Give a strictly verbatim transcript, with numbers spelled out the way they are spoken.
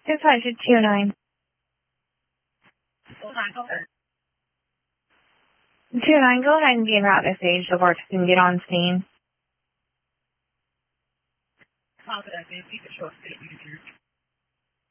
Dispatch to two oh nine. Hold on, hold on. two oh nine, go ahead and be en route message so Barks can get on scene. Positive, man. Keep it short.